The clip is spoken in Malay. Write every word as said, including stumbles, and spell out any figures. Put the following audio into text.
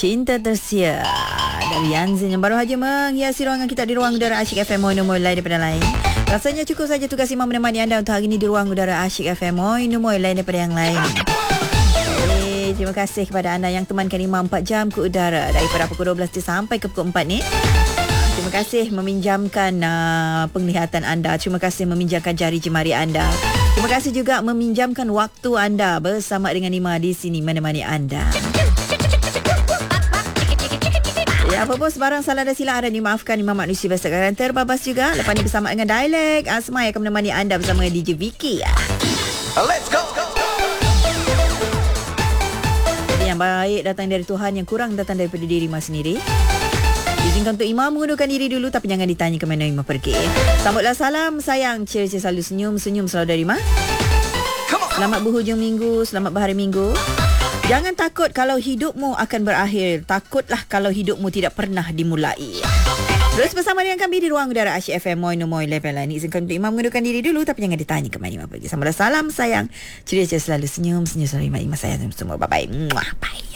Cinta Tersiar dari Yanzin yang baru saja menghiasi ruangan kita di ruang udara Asyik F M Moin Moin lain daripada lain. Rasanya cukup saja tugas Imam menemani anda untuk hari ini di ruang udara Asyik F M Moin Moin lain daripada yang lain. Eh, terima kasih kepada anda yang temankan Imam empat jam ke udara daripada pukul dua belas sampai ke pukul empat ni. Terima kasih meminjamkan uh, penglihatan anda. Terima kasih meminjamkan jari jemari anda. Terima kasih juga meminjamkan waktu anda bersama dengan Ima di sini menemani anda. Ya, apa pun sebarang salah dan silap ada dimaafkan. Imam manusia biasa kadang terbabas juga. Lepas ni bersama dengan Dialek Asmai akan menemani anda bersama D J Vicky. Let's go. Jadi yang baik datang dari Tuhan, yang kurang datang daripada diri Imam sendiri. Izinkan untuk Imam mengundurkan diri dulu, tapi jangan ditanya ke mana Imam pergi. Sambutlah salam sayang, cia-cia selalu senyum, senyum selalu dari Imam. Selamat berhujung minggu, selamat berhari minggu. Jangan takut kalau hidupmu akan berakhir. Takutlah kalau hidupmu tidak pernah dimulai. Terus bersama dengan kami di ruang udara Asyik F M Moin Moin level lain. Izinkan untuk Imam mengundurkan diri dulu, tapi jangan ditanya ke mana Imam pergi. Sambutlah salam sayang, cia-cia selalu senyum, senyum selalu Imam. Imam sayang semua. Bye-bye. Bye.